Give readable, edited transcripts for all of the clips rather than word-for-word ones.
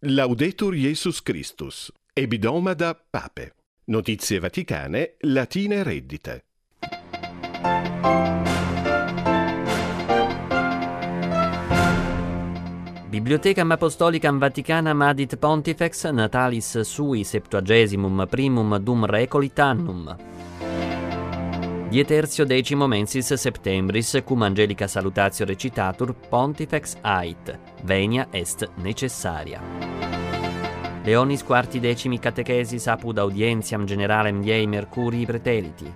Laudetur Jesus Christus. Ebidomada Pape. Notizie vaticane, latine reddite. Bibliotecam Apostolicam Vaticanam adit Pontifex natalis sui 71 dum recoli annum. Dieterzio 10 mensis septembris cum angelica salutatio recitatur Pontifex ait, venia est necessaria. Leonis quarti decimi catechesis apud audientiam generalem Diei Mercurii preteliti.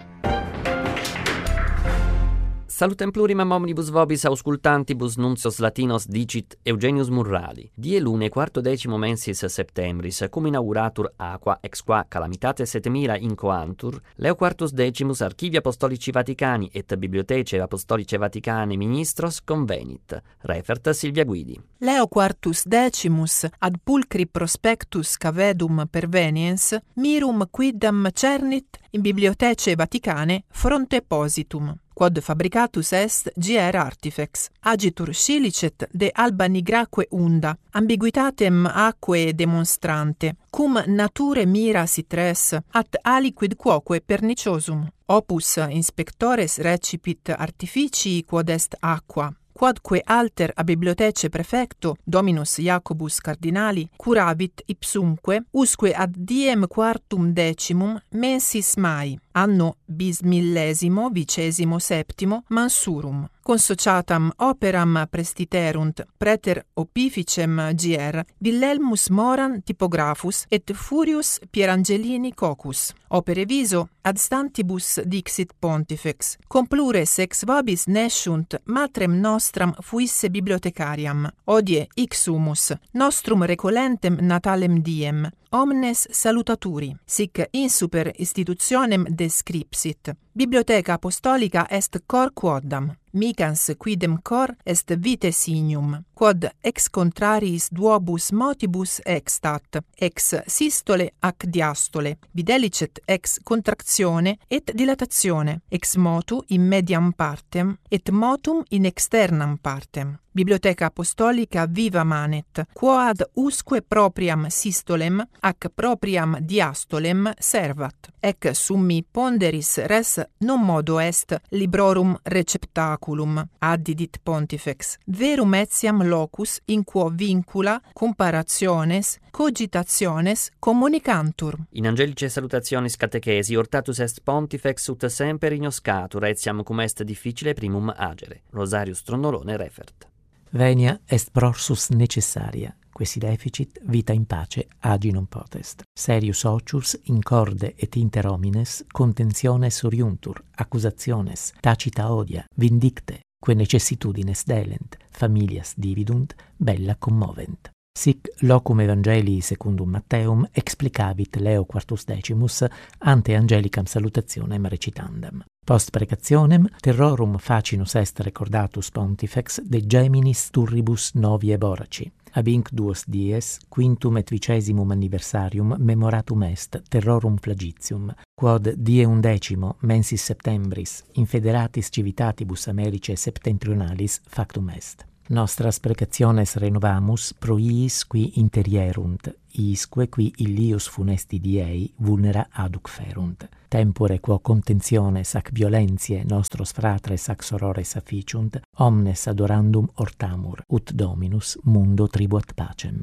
Salutem plurimam omnibus vobis auscultantibus nuncios latinos dicit Eugenius Murrali. Die lune 14 mensis septembris, cum inauguratur aqua, ex qua calamitates et mira incoantur, Leo quartus decimus Archivi Apostolici Vaticani et Bibliotece Apostolice Vaticane ministros convenit. Refert Silvia Guidi. Leo quartus decimus ad pulcri prospectus cavedum perveniens, mirum quidam cernit in Bibliotece Vaticane fronte positum. Quod fabricatus est GR Artifex. Agitur scilicet de alba nigraque unda, ambiguitatem aquae demonstrante, cum nature mira sit res, at aliquid quoque perniciosum. Opus inspectores recipit artificii quod est aqua. Quodque alter a bibliotece prefecto, Dominus Jacobus Cardinali, curavit ipsumque, usque ad diem quartum decimum mensis Mai, anno bismillesimo vicesimo septimo mansurum. Consociatam operam prestiterunt preter opificem GR Wilhelmus Moran typographus et Furius Pierangelini Cocus. Opere viso ad stantibus dixit Pontifex. Complures ex vobis nesciunt matrem nostram fuisse bibliotecariam. Odie ixumus nostrum recolentem natalem diem. Omnes salutaturi, sic insuper institutionem descripsit. Bibliotheca Apostolica est cor quoddam, micans quidem cor est vitae signum, quod ex contrariis duobus motibus extat, ex sistole ac diastole, videlicet ex contractione et dilatatione, ex motu in mediam partem, et motum in externam partem. Bibliotheca Apostolica viva manet, quoad usque propriam sistolem ac propriam diastolem servat. Ec summi ponderis res non modo est librorum receptaculum, addidit Pontifex, verum etiam locus in quo vincula, comparationes, cogitationes communicantur. In angelice salutationis catechesi hortatus est Pontifex ut semper ignoscatur, etiam cum est difficile primum agere. Rosarius Tronnolone refert. Venia est prorsus necessaria, quasi deficit vita in pace agi non potest. Serius ocius in corde et inter homines contentiones oriuntur, accusationes, tacita odia, vindicte, que necessitudines delent, familias dividunt, bella commovent. Sic locum Evangelii secundum Matteum explicavit Leo quartus decimus ante angelicam salutationem recitandam. Post precationem terrorum facinus est recordatus Pontifex de geminis turribus novie boraci. Ab duos dies, quintum et vicesimum anniversarium memoratum est terrorum flagitium, quod die 11 mensis septembris in federatis civitatibus Americae septentrionalis factum est. Nostras precationes renovamus pro iis qui interierunt, isque qui illius funesti diei vulnera aduc ferunt. Tempore quo contentiones ac violentiae nostros fratres ac sorores afficiunt, omnes adorandum ortamur, ut Dominus mundo tribuat pacem.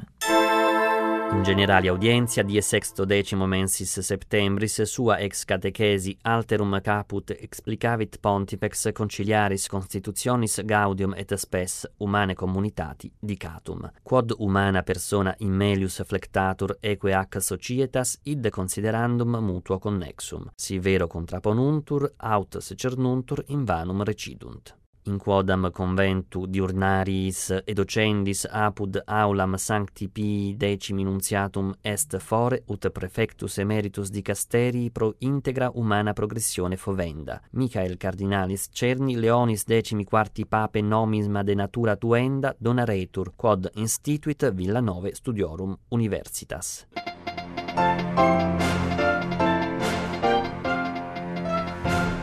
In generali audientia die 16 mensis septembris sua ex catechesi alterum caput explicavit Pontifex conciliaris constitutionis gaudium et spes humane communitati dicatum. Quod humana persona in melius flectatur eque ac societas id considerandum mutuo connexum. Si vero contraponuntur aut secernuntur in vanum recidunt. In quodam conventu diurnariis et docendis apud aulam Sancti Pii decimi nunciatum est fore ut prefectus emeritus dicasterii pro integra humana progressione fovenda. Michael Cardinalis Cerni Leonis decimi quarti pape nomisma de natura tuenda donaretur, quod instituit Villa Nove Studiorum Universitas.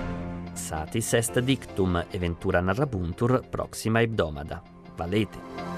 Satis est dictum, eventura narrabuntur proxima hebdomada. Valete.